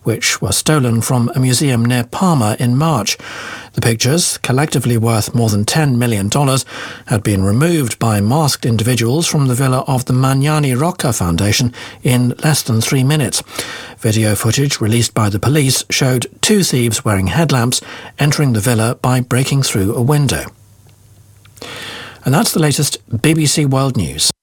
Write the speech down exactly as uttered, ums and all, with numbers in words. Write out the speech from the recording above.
which were stolen from a museum near Parma in March. The pictures, collectively worth more than ten million dollars, had been removed by masked individuals from the villa of the Magnani Rocca Foundation in less than three minutes. Video footage released by the police showed two thieves wearing headlamps entering the villa by breaking through a window. And that's the latest B B C World News.